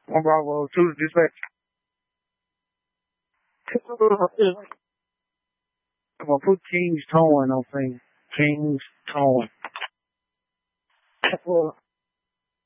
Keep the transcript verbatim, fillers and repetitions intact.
One Bravo two to dispatch. I'm gonna put King's Towing on thing. King's Towing. Well,